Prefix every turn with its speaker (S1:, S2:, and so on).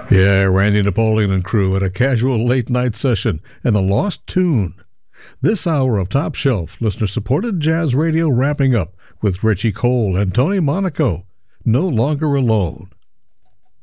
S1: Yeah, Randy Napoleon and crew at a casual late-night session and the Lost Tune. This hour of Top Shelf, listener-supported jazz radio wrapping up with Richie Cole and Tony Monaco, No Longer Alone.